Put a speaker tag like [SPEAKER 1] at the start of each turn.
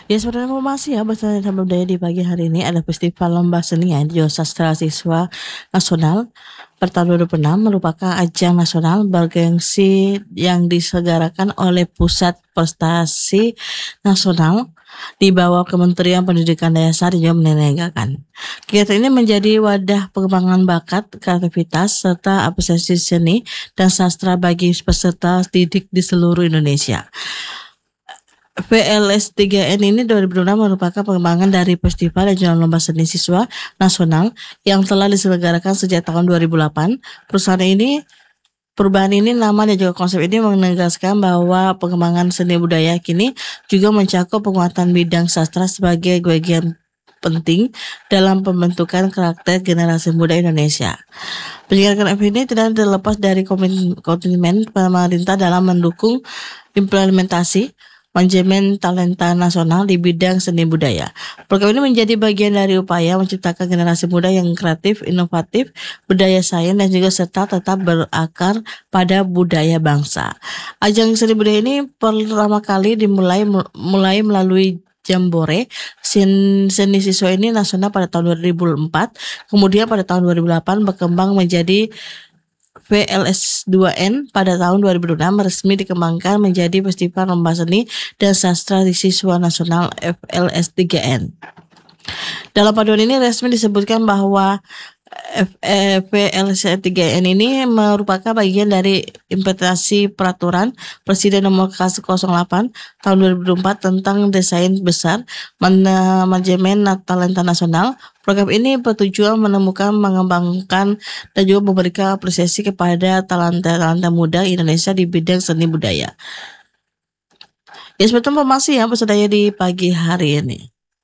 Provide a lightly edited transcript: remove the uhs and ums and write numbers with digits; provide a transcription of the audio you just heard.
[SPEAKER 1] Ya, sebenarnya informasi ya bahasa dan budaya di pagi hari ini ada festival lomba seni ya Sastra Siswa Nasional per tahun 2006 merupakan ajang nasional bergengsi yang diselenggarakan oleh Pusat Prestasi Nasional di bawah Kementerian Pendidikan Dasar juga menyelenggarakan. Kegiatan ini menjadi wadah pengembangan bakat, kreativitas, serta apresiasi seni dan sastra bagi peserta didik di seluruh Indonesia. VLS3N ini 2006 merupakan pengembangan dari Festival Nasional Lomba Seni Siswa Nasional yang telah diselenggarakan sejak tahun 2008. Perubahan ini nama dan juga konsep ini menegaskan bahwa pengembangan seni budaya kini juga mencakup penguatan bidang sastra sebagai bagian penting dalam pembentukan karakter generasi muda Indonesia. Penyelenggaraan event ini tidak terlepas dari komitmen pemerintah dalam mendukung implementasi manajemen talenta nasional di bidang seni budaya. Program ini menjadi bagian dari upaya menciptakan generasi muda yang kreatif, inovatif, berdaya saing dan juga serta tetap berakar pada budaya bangsa. Ajang seni budaya ini pertama kali dimulai melalui Jambore seni siswa ini nasional pada tahun 2004, kemudian pada tahun 2008 berkembang menjadi VLS2N pada tahun 2006 resmi dikembangkan menjadi Festival Lomba Seni dan Sastra di Siswa Nasional FLS3N. Dalam paduan ini resmi disebutkan bahwa VLS3N ini merupakan bagian dari implementasi peraturan Presiden nomor 08 tahun 2004 tentang desain besar manajemen talenta nasional. Program ini bertujuan menemukan, mengembangkan, dan juga memberikan apresiasi kepada talenta-talenta muda Indonesia di bidang seni budaya. Ya, seperti informasi ya pesertanya di pagi hari ini.